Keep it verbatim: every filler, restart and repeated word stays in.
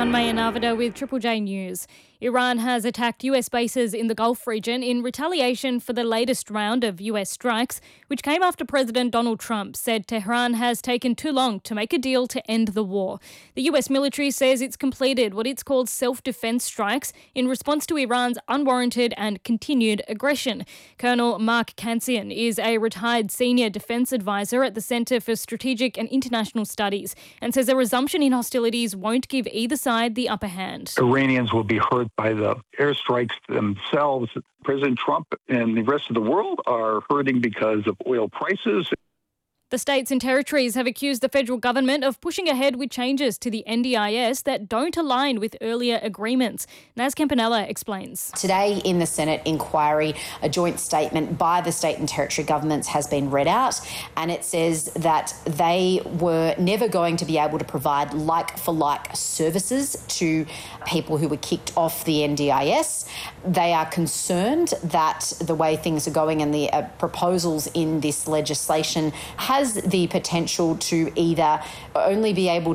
Tanmaya Navada with Triple J News. Iran has attacked U S bases in the Gulf region in retaliation for the latest round of U S strikes, which came after President Donald Trump said Tehran has taken too long to make a deal to end the war. The U S military says it's completed what it's called self-defense strikes in response to Iran's unwarranted and continued aggression. Colonel Mark Kansian is a retired senior defense advisor at the Center for Strategic and International Studies and says a resumption in hostilities won't give either side the upper hand. Iranians will be hurt by the airstrikes themselves. President Trump and the rest of the world are hurting because of oil prices. The states and territories have accused the federal government of pushing ahead with changes to the N D I S that don't align with earlier agreements. Naz Campanella explains. Today in the Senate inquiry, a joint statement by the state and territory governments has been read out, and it says that they were never going to be able to provide like-for-like services to people who were kicked off the N D I S. They are concerned that the way things are going and the uh, proposals in this legislation has the potential to either only be able